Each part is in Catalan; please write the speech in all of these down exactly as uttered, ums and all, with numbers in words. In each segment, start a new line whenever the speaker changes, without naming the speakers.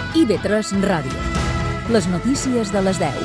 I B tres Ràdio. Les notícies de les deu.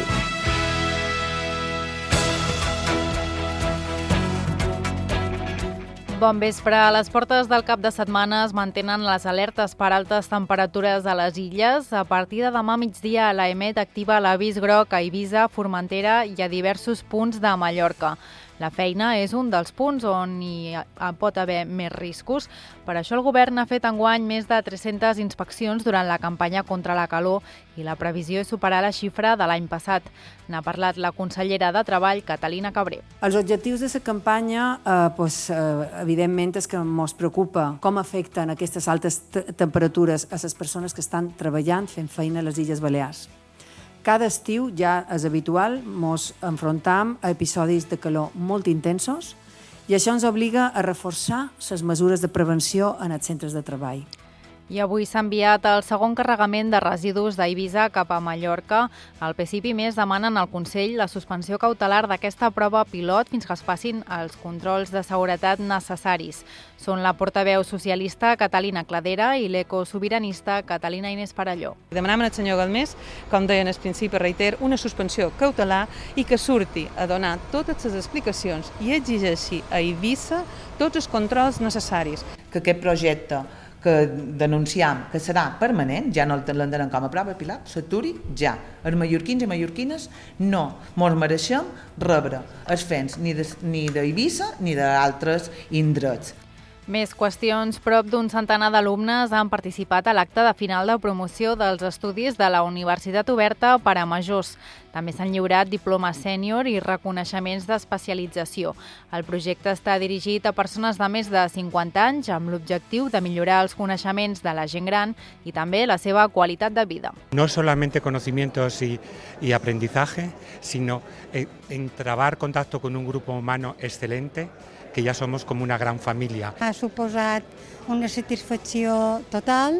Bon vespre. A les portes del cap de setmana es mantenen les alertes per altes temperatures a les illes. A partir de demà migdia, l'AEMET activa l'avís groc a Eivissa, Formentera i a diversos punts de Mallorca. La feina és un dels punts on hi pot haver més riscos. Per això el govern ha fet enguany més de tres-centes inspeccions durant la campanya contra la calor i la previsió és superar la xifra de l'any passat. N'ha parlat la consellera de Treball, Catalina Cabré.
Els objectius de la campanya, eh, pues, eh, evidentment, és que ens preocupa com afecten aquestes altes temperatures a les persones que estan treballant, fent feina a les Illes Balears. Cada estiu, ja és habitual, ens enfrontam a episodis de calor molt intensos i això ens obliga a reforçar les mesures de prevenció en els centres de treball.
I avui s'ha enviat el segon carregament de residus d'Eivissa cap a Mallorca. Al P S I P I més demanen al Consell la suspensió cautelar d'aquesta prova pilot fins que es facin els controls de seguretat necessaris. Són la portaveu socialista Catalina Cladera i l'ecosobiranista Catalina Inés Parelló.
Demanem al senyor Galmés, com deien al principi, reiter, una suspensió cautelar i que surti a donar totes les explicacions i exigeixi a Eivissa tots els controls necessaris.
Que aquest projecte que denunciam que serà permanent, ja no l'entenem com a prova pilot, s'aturi ja. Els mallorquins i mallorquines no mos mereixem rebre els fens ni d'Eivissa ni d'altres indrets.
Més qüestions. Prop d'un centenar d'alumnes han participat a l'acte de final de promoció dels estudis de la Universitat Oberta per a majors. També s'han lliurat diplomes sènior i reconeixements d'especialització. El projecte està dirigit a persones de més de cinquanta anys amb l'objectiu de millorar els coneixements de la gent gran i també la seva qualitat de vida.
No solamente conocimientos y, y aprendizaje, sino eh, entrabar contacto con un grupo humano excelente, que ja som com una gran família.
Ha suposat una satisfacció total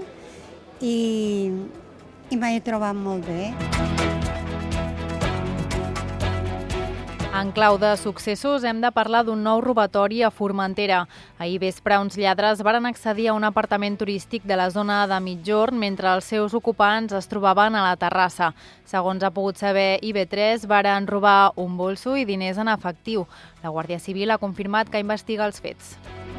i, i m'he trobat molt bé.
En clau de successos hem de parlar d'un nou robatori a Formentera. Ahir vespre uns lladres varen accedir a un apartament turístic de la zona de Migjorn mentre els seus ocupants es trobaven a la terrassa. Segons ha pogut saber I B tres, varen robar un bolso i diners en efectiu. La Guàrdia Civil ha confirmat que investiga els fets.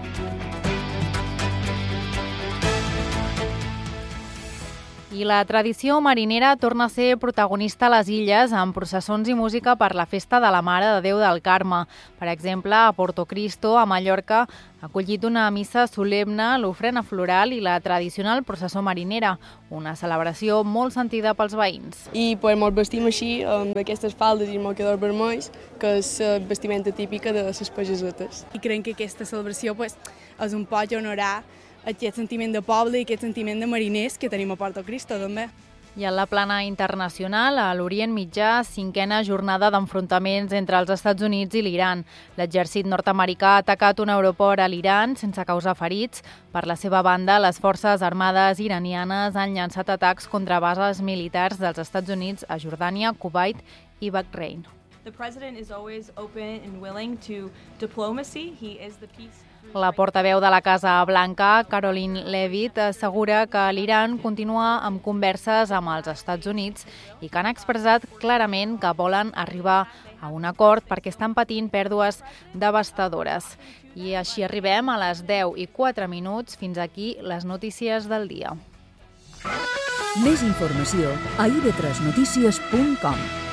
I la tradició marinera torna a ser protagonista a les illes amb processons i música per la festa de la Mare de Déu del Carme. Per exemple, a Porto Cristo, a Mallorca, ha acollit una missa solemne, l'ofrena floral i la tradicional processó marinera, una celebració molt sentida pels veïns.
I pues, ens vestim així, amb aquestes faldes i mocadors vermells, que és la vestimenta típica de les pagesotes.
I creiem que aquesta celebració pues, és un poc honorar aquest sentiment de poble i aquest sentiment de mariners que tenim a Porto Cristo, també.
I en la plana internacional, a l'Orient Mitjà, cinquena jornada d'enfrontaments entre els Estats Units i l'Iran. L'exèrcit nord-americà ha atacat un aeroport a l'Iran sense causar ferits. Per la seva banda, les forces armades iranianes han llançat atacs contra bases militars dels Estats Units a Jordània, Kuwait i Bahrain.
The president is always open and willing to diplomacy. He is the peace.
La portaveu de la Casa Blanca, Caroline Leavitt, assegura que l'Iran continua amb converses amb els Estats Units i que han expressat clarament que volen arribar a un acord perquè estan patint pèrdues devastadores. I així arribem a les deu i quatre minuts. Fins aquí les notícies del dia.
Més informació a i be tres notícies punt com.